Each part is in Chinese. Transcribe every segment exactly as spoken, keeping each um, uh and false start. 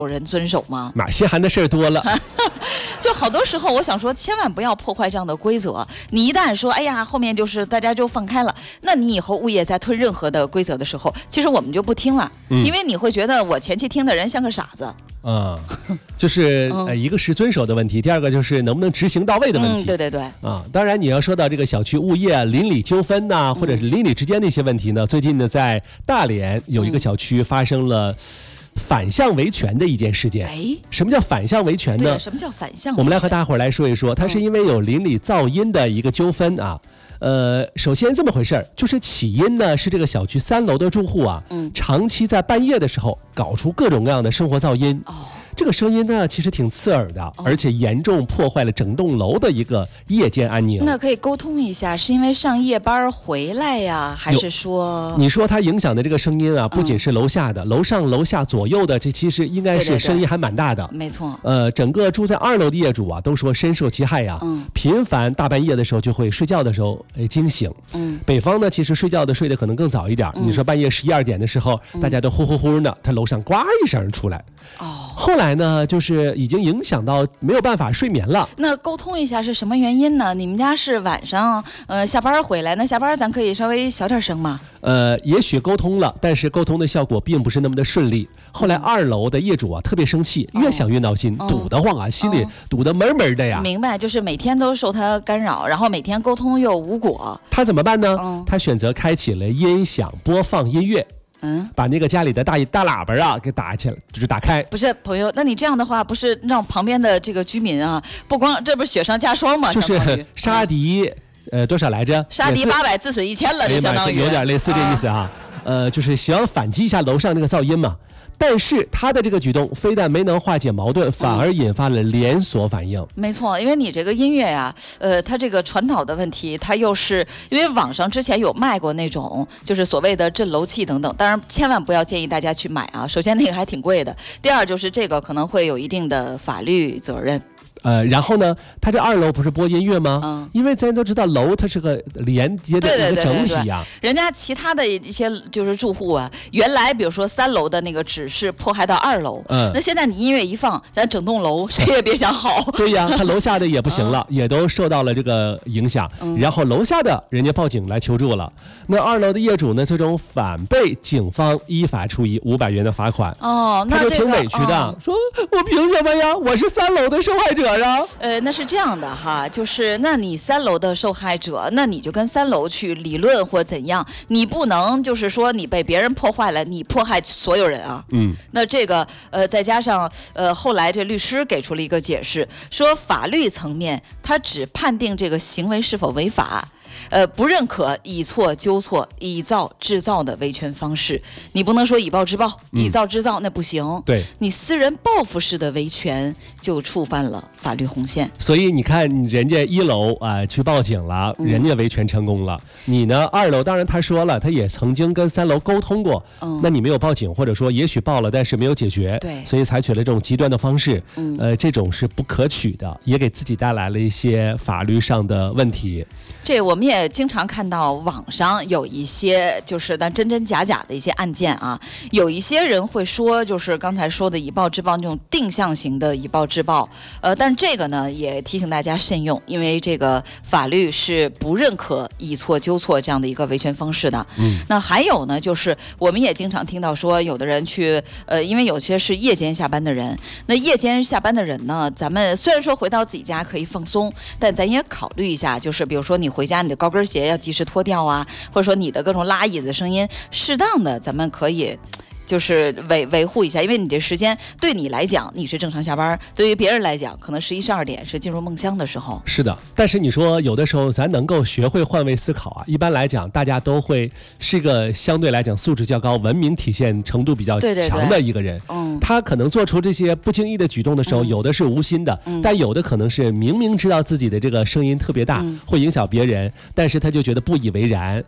有人遵守吗？ 马稀罕的事儿多了。 就好多时候，我想说，千万不要破坏这样的规则。你一旦说，哎呀，后面就是大家就放开了，那你以后物业在推任何的规则的时候，其实我们就不听了，嗯、因为你会觉得我前期听的人像个傻子。 啊、嗯，就是呃，一个是遵守的问题，第二个就是能不能执行到位的问题。 嗯、对对对。 啊，当然你要说到这个小区物业邻里纠纷呐、啊，或者是邻里之间的一些问题呢，嗯、最近呢，在大连有一个小区发生了反向维权的一件事件。哎，什么叫反向维权呢？ 什么叫反向维权？ 我们来和大伙儿来说一说，它是因为有邻里噪音的一个纠纷啊。呃，首先这么回事儿，就是起因呢是这个小区三楼的住户啊，嗯，长期在半夜的时候搞出各种各样的生活噪音。哦。这个声音呢，其实挺刺耳的，而且严重破坏了整栋楼的一个夜间安宁。 那可以沟通一下，是因为上夜班回来呀，还是说？ 你说它影响的这个声音啊，不仅是楼下的，嗯、楼上、楼下、左右的，这其实应该是声音还蛮大的。 对对对，没错。 呃，整个住在二楼的业主啊，都说深受其害呀、啊。嗯。频繁大半夜的时候就会睡觉的时候哎惊醒。嗯。北方呢，其实睡觉的睡得可能更早一点。嗯、你说半夜十一二点的时候，嗯、大家都呼呼呼呢，他楼上呱一声出来。哦。后来呢，就是已经影响到没有办法睡眠了。 那沟通一下是什么原因呢？你们家是晚上呃下班回来，那下班咱可以稍微小点声吗？ 呃，也许沟通了，但是沟通的效果并不是那么的顺利。后来二楼的业主啊特别生气，嗯、越想越闹心，哦、堵得慌啊，心里堵得闷闷的呀。 明白，就是每天都受他干扰，然后每天沟通又无果。 他怎么办呢？嗯、他选择开启了音响播放音乐。嗯，把那个家里的大大喇叭啊给打起来，就是打开。 不是朋友，那你这样的话，不是让旁边的这个居民啊，不光这不是雪上加霜吗？ 就是杀敌，嗯、呃多少来着？ 杀敌八百，自损一千了，这相当于有点类似这意思啊。啊呃，就是想反击一下楼上这个噪音嘛。但是他的这个举动非但没能化解矛盾，反而引发了连锁反应。 嗯、没错，因为你这个音乐呀、啊，呃，它这个传导的问题，它又是因为网上之前有卖过那种，就是所谓的镇楼器等等，当然千万不要建议大家去买啊。首先那个还挺贵的，第二就是这个可能会有一定的法律责任。 呃，然后呢，它这二楼不是播音乐吗？嗯，因为咱都知道楼它是个连接的一个整体呀、啊。 人家其他的一些就是住户啊，原来比如说三楼的那个只是迫害到二楼，嗯，那现在你音乐一放，咱整栋楼谁也别想好。 对呀，他楼下的也不行了，嗯、也都受到了这个影响。嗯、然后楼下的人家报警来求助了，那二楼的业主呢，最终反被警方依法处以五百元的罚款。 哦，那、 这个、他就挺委屈的，哦、说我凭什么呀？我是三楼的受害者。 呃，那是这样的哈，就是那你三楼的受害者，那你就跟三楼去理论或怎样，你不能就是说你被别人破坏了，你迫害所有人啊。嗯，那这个呃，再加上呃，后来这律师给出了一个解释，说法律层面他只判定这个行为是否违法。呃，不认可以错纠错、以造制造的维权方式，你不能说以暴制暴、以造制造，那不行。 对， 你私人报复式的维权就触犯了法律红线。 所以你看，人家一楼啊、呃、去报警了，人家维权成功了。嗯、你呢，二楼当然他说了，他也曾经跟三楼沟通过，嗯、那你没有报警，或者说也许报了，但是没有解决， 对， 所以采取了这种极端的方式，嗯、呃，这种是不可取的，也给自己带来了一些法律上的问题。 这我们也经常看到网上有一些就是但真真假假的一些案件啊，有一些人会说就是刚才说的以暴制暴那种定向型的以暴制暴，呃，但这个呢也提醒大家慎用，因为这个法律是不认可以错纠错这样的一个维权方式的。嗯，那还有呢，就是我们也经常听到说有的人去呃，因为有些是夜间下班的人，那夜间下班的人呢，咱们虽然说回到自己家可以放松，但咱也考虑一下，就是比如说你回家你的高跟鞋要及时脱掉啊，或者说你的各种拉椅子声音适当的咱们可以就是维维护一下，因为你这时间对你来讲你是正常下班，对于别人来讲可能十一十二点是进入梦乡的时候。 是的，但是你说有的时候咱能够学会换位思考啊，一般来讲大家都会是一个相对来讲素质较高、文明体现程度比较强的一个人。对对对，嗯，他可能做出这些不经意的举动的时候，嗯、有的是无心的，嗯、但有的可能是明明知道自己的这个声音特别大，嗯、会影响别人，但是他就觉得不以为然。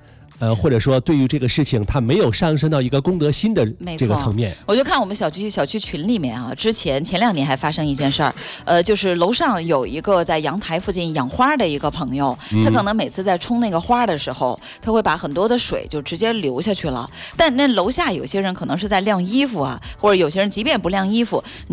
呃，或者说对于这个事情，它没有上升到一个公德心的这个层面。 我就看我们小区小区群里面啊，之前前两年还发生一件事儿，呃，就是楼上有一个在阳台附近养花的一个朋友，他可能每次在冲那个花的时候，他会把很多的水就直接流下去了。但那楼下有些人可能是在晾衣服啊，或者有些人即便不晾衣服。